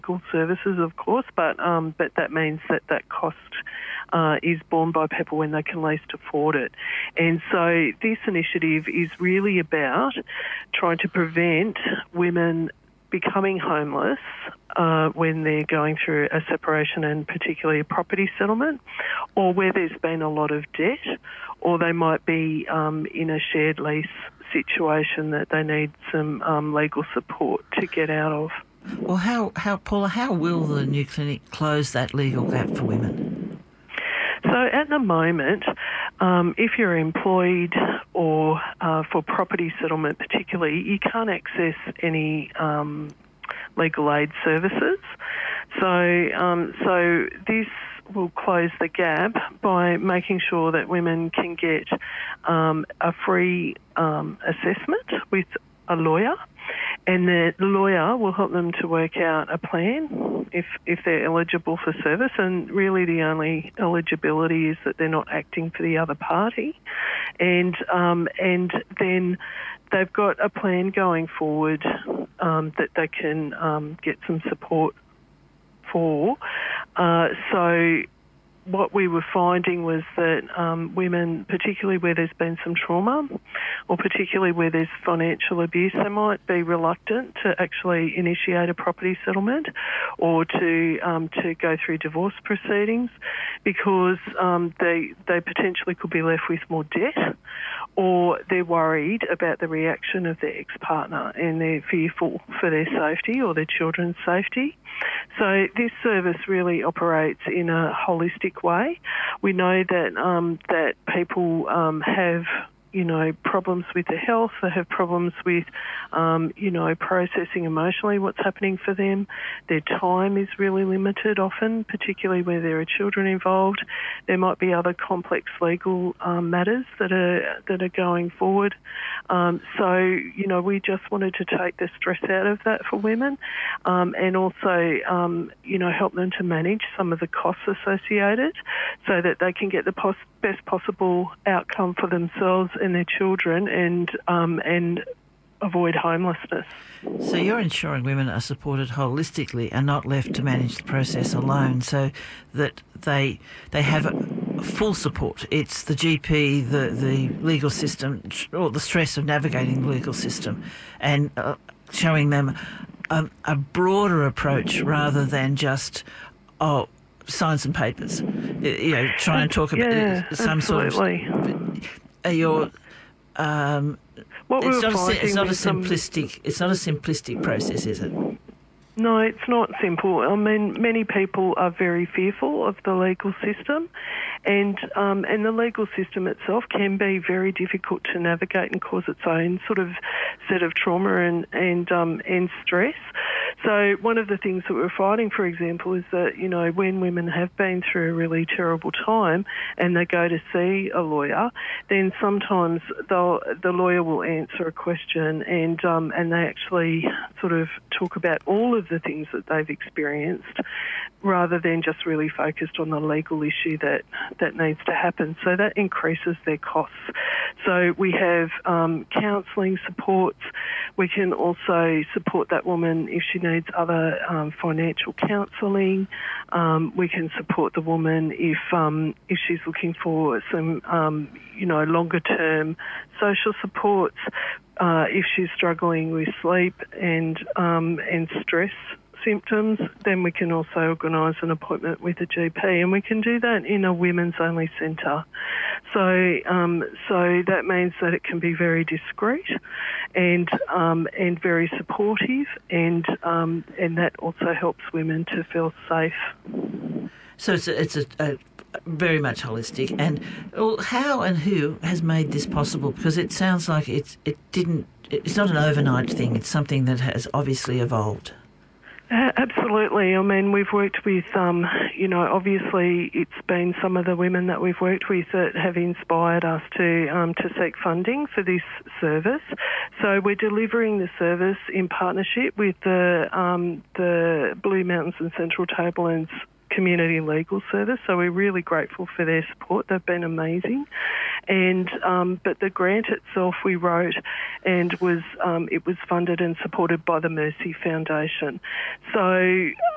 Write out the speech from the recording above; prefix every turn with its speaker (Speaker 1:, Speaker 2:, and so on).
Speaker 1: legal services, of course, but that means that cost is borne by people when they can least afford it. And so this initiative is really about trying to prevent women becoming homeless when they're going through a separation, and particularly a property settlement, or where there's been a lot of debt, or they might be in a shared lease situation that they need some legal support to get out of.
Speaker 2: Well, Paula, how will the new clinic close that legal gap for women?
Speaker 1: So at the moment, if you're employed or for property settlement particularly, you can't access any legal aid services. So this will close the gap by making sure that women can get a free assessment with a lawyer, and the lawyer will help them to work out a plan if they're eligible for service, and really the only eligibility is that they're not acting for the other party, and then they've got a plan going forward that they can get some support for. So what we were finding was that women, particularly where there's been some trauma, or particularly where there's financial abuse, they might be reluctant to actually initiate a property settlement or to go through divorce proceedings, because they potentially could be left with more debt, or they're worried about the reaction of their ex-partner and they're fearful for their safety or their children's safety. So this service really operates in a holistic way. We know that that people have problems with their health, they have problems with, processing emotionally what's happening for them. Their time is really limited often, particularly where there are children involved. There might be other complex legal matters that are going forward. We just wanted to take the stress out of that for women, and also, help them to manage some of the costs associated so that they can get the best possible outcome for themselves and their children, and avoid homelessness.
Speaker 2: So you're ensuring women are supported holistically and not left to manage the process alone, so that they have full support. It's the GP, the legal system, or the stress of navigating the legal system, and showing them a broader approach rather than just sign some papers. Try and talk about some
Speaker 1: absolutely.
Speaker 2: Sort of. It's not a simplistic process, is it?
Speaker 1: No, it's not simple. I mean, many people are very fearful of the legal system, and the legal system itself can be very difficult to navigate and cause its own sort of set of trauma and stress. So one of the things that we're finding, for example, is that, when women have been through a really terrible time and they go to see a lawyer, then sometimes the lawyer will answer a question and they actually sort of talk about all of the things that they've experienced, rather than just really focused on the legal issue that needs to happen. So that increases their costs. So we have counselling supports. We can also support that woman if she needs other financial counselling. We can support the woman if she's looking for some longer term social supports. If she's struggling with sleep and stress symptoms, then we can also organise an appointment with a GP, and we can do that in a women's only centre. So that means that it can be very discreet and very supportive, and that also helps women to feel safe.
Speaker 2: So it's a very much holistic. And how and who has made this possible? Because it sounds like it's not an overnight thing. It's something that has obviously evolved.
Speaker 1: Absolutely. I mean, we've worked with, obviously it's been some of the women that we've worked with that have inspired us to seek funding for this service. So we're delivering the service in partnership with the Blue Mountains and Central Tablelands Community Legal Service, so we're really grateful for their support. They've been amazing, and but the grant itself we wrote, and it was funded and supported by the Mercy Foundation. So